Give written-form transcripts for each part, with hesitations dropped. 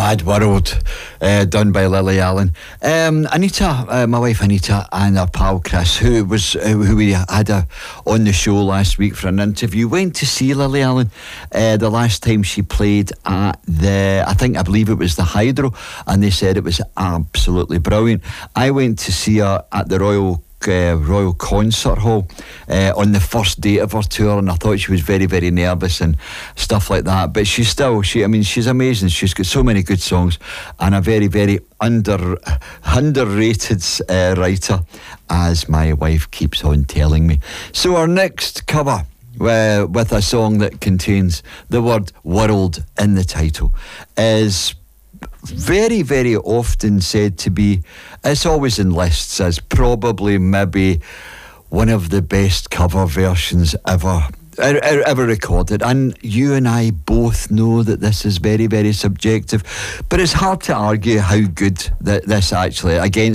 Mad World, done by Lily Allen. Anita, my wife Anita, and her pal Chris, who we had on the show last week for an interview, went to see Lily Allen the last time she played at I believe it was the Hydro, and they said it was absolutely brilliant. I went to see her at the Royal Concert Hall on the first day of her tour, and I thought she was very, very nervous and stuff like that, but she's amazing. She's got so many good songs, and a very, very underrated writer, as my wife keeps on telling me. So our next cover, with a song that contains the word world in the title, is very, very often said to be, it's always in lists as probably maybe one of the best cover versions ever recorded. And you and I both know that this is very, very subjective, but it's hard to argue how good this actually is.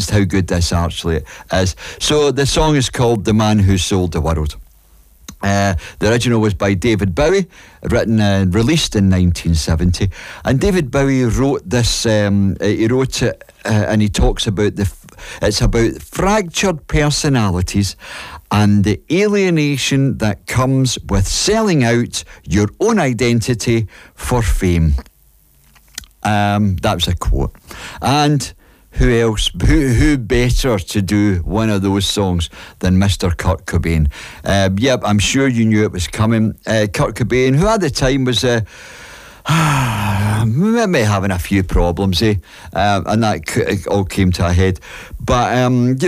So the song is called "The Man Who Sold the World." The original was by David Bowie, written and released in 1970. And David Bowie wrote this. He wrote it, and he talks about it's about fractured personalities and the alienation that comes with selling out your own identity for fame. That was a quote. And who else? Who better to do one of those songs than Mr. Kurt Cobain? Yep, I'm sure you knew it was coming. Kurt Cobain, who at the time was maybe having a few problems, and that all came to a head. But I'm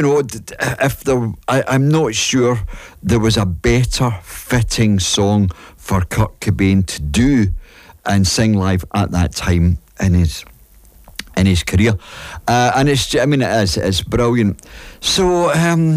not sure there was a better fitting song for Kurt Cobain to do and sing live at that time in his career, and it's brilliant. So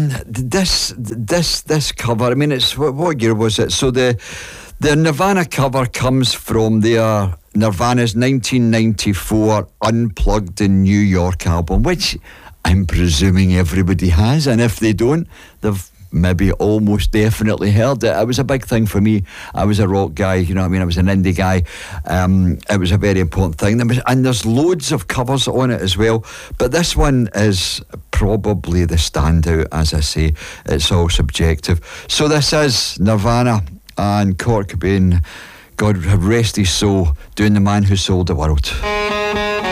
this cover, it's what year was it? So the Nirvana cover comes from their Nirvana's 1994 Unplugged in New York album, which I'm presuming everybody has, and if they don't, they've maybe almost definitely heard it. It was a big thing for me. I was a rock guy, I was an indie guy. It was a very important thing. And there's loads of covers on it as well, but this one is probably the standout. As I say, it's all subjective. So this is Nirvana and Kurt Cobain, God rest his soul, doing "The Man Who Sold the World."